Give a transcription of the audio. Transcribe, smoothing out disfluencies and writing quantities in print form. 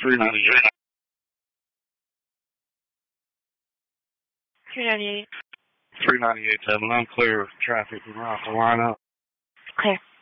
398. 398. 398, 7. I'm clear of traffic and we're off the lineup. Okay.